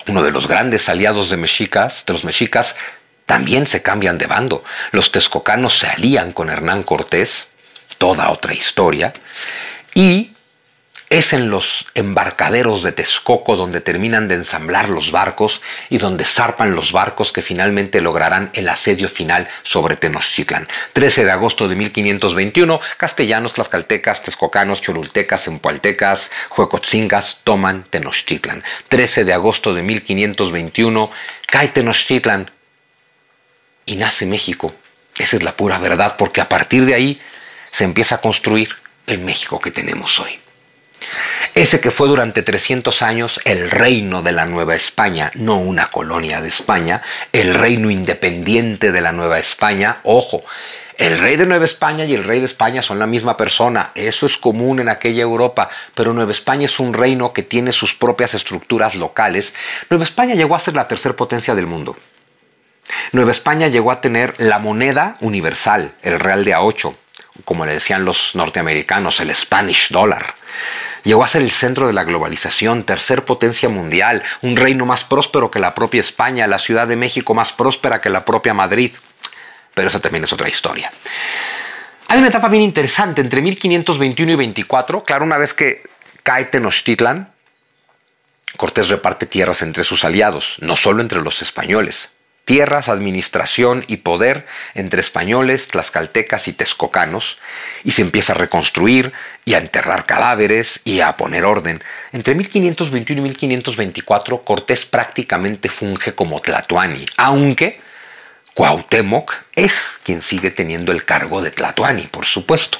uno de los grandes aliados de los mexicas, también se cambian de bando. Los texcocanos se alían con Hernán Cortés, toda otra historia, y es en los embarcaderos de Texcoco donde terminan de ensamblar los barcos y donde zarpan los barcos que finalmente lograrán el asedio final sobre Tenochtitlan. 13 de agosto de 1521, castellanos, tlaxcaltecas, texcocanos, cholultecas, empualtecas, huecotzingas toman Tenochtitlan. 13 de agosto de 1521, cae Tenochtitlan y nace México. Esa es la pura verdad, porque a partir de ahí se empieza a construir el México que tenemos hoy. Ese que fue durante 300 años el reino de la Nueva España, no una colonia de España, el reino independiente de la Nueva España. Ojo, el rey de Nueva España y el rey de España son la misma persona, eso es común en aquella Europa, pero Nueva España es un reino que tiene sus propias estructuras locales. Nueva España llegó a ser la tercera potencia del mundo. Nueva España llegó a tener la moneda universal, el real de A8, como le decían los norteamericanos, el Spanish Dollar. Llegó a ser el centro de la globalización, tercer potencia mundial, un reino más próspero que la propia España, la Ciudad de México más próspera que la propia Madrid. Pero esa también es otra historia. Hay una etapa bien interesante entre 1521 y 24. Claro, una vez que cae Tenochtitlan, Cortés reparte tierras entre sus aliados, no solo entre los españoles. Tierras, administración y poder entre españoles, tlaxcaltecas y texcocanos, y se empieza a reconstruir y a enterrar cadáveres y a poner orden. Entre 1521 y 1524 Cortés prácticamente funge como tlatoani, aunque Cuauhtémoc es quien sigue teniendo el cargo de tlatoani, por supuesto.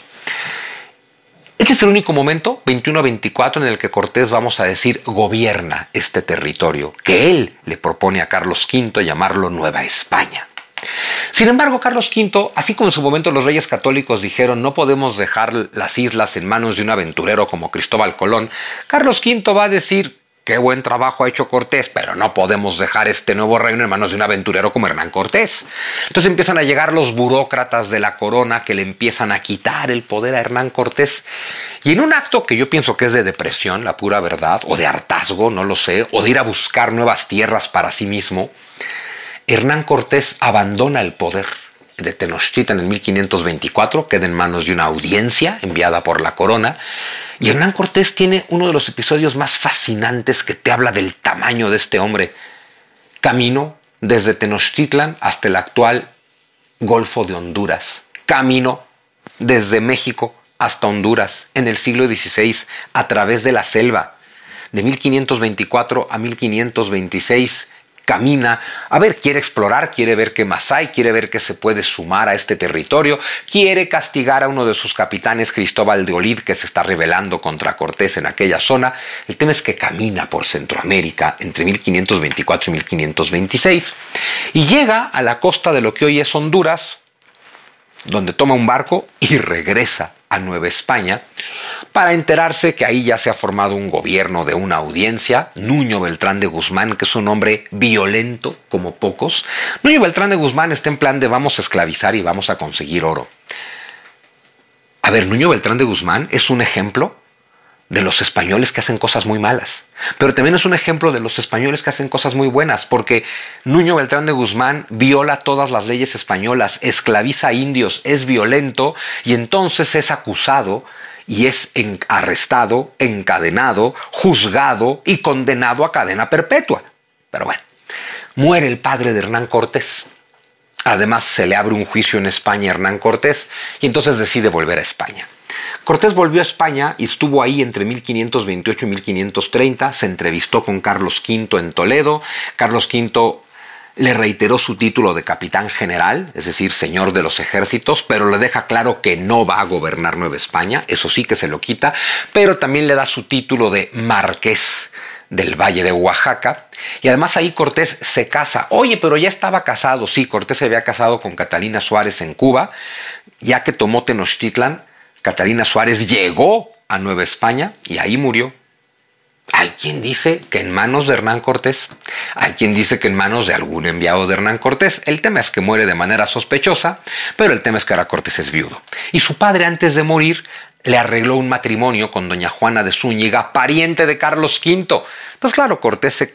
Este es el único momento, 21 a 24, en el que Cortés, vamos a decir, gobierna este territorio, que él le propone a Carlos V llamarlo Nueva España. Sin embargo, Carlos V, así como en su momento los reyes católicos dijeron no podemos dejar las islas en manos de un aventurero como Cristóbal Colón, Carlos V va a decir qué buen trabajo ha hecho Cortés, pero no podemos dejar este nuevo reino en manos de un aventurero como Hernán Cortés. Entonces empiezan a llegar los burócratas de la corona que le empiezan a quitar el poder a Hernán Cortés. Y en un acto que yo pienso que es de depresión, la pura verdad, o de hartazgo, no lo sé, o de ir a buscar nuevas tierras para sí mismo, Hernán Cortés abandona el poder de Tenochtitlan en 1524, queda en manos de una audiencia enviada por la corona. Y Hernán Cortés tiene uno de los episodios más fascinantes que te habla del tamaño de este hombre. Caminó desde Tenochtitlan hasta el actual Golfo de Honduras. Caminó desde México hasta Honduras en el siglo XVI a través de la selva. De 1524 a 1526 camina, quiere explorar, quiere ver qué más hay, quiere ver qué se puede sumar a este territorio, quiere castigar a uno de sus capitanes, Cristóbal de Olid, que se está rebelando contra Cortés en aquella zona. El tema es que camina por Centroamérica entre 1524 y 1526 y llega a la costa de lo que hoy es Honduras, donde toma un barco y regresa a Nueva España para enterarse que ahí ya se ha formado un gobierno de una audiencia. Nuño Beltrán de Guzmán, que es un hombre violento como pocos. Nuño Beltrán de Guzmán está en plan de vamos a esclavizar y vamos a conseguir oro. Nuño Beltrán de Guzmán es un ejemplo de los españoles que hacen cosas muy malas, pero también es un ejemplo de los españoles que hacen cosas muy buenas, porque Nuño Beltrán de Guzmán viola todas las leyes españolas, esclaviza a indios, es violento y entonces es acusado y es arrestado, encadenado, juzgado y condenado a cadena perpetua. Pero bueno, muere el padre de Hernán Cortés. Además se le abre un juicio en España a Hernán Cortés y entonces decide volver a España. Cortés volvió a España y estuvo ahí entre 1528 y 1530, se entrevistó con Carlos V en Toledo. Carlos V le reiteró su título de capitán general, es decir, señor de los ejércitos, pero le deja claro que no va a gobernar Nueva España, eso sí que se lo quita, pero también le da su título de marqués del Valle de Oaxaca, y además ahí Cortés se casa. Oye, pero ya estaba casado. Sí, Cortés se había casado con Catalina Suárez en Cuba, ya que tomó Tenochtitlan. Catalina Suárez llegó a Nueva España y ahí murió. Hay quien dice que en manos de Hernán Cortés, hay quien dice que en manos de algún enviado de Hernán Cortés. El tema es que muere de manera sospechosa, pero el tema es que ahora Cortés es viudo. Y su padre, antes de morir, le arregló un matrimonio con doña Juana de Zúñiga, pariente de Carlos V. Entonces, claro, Cortés se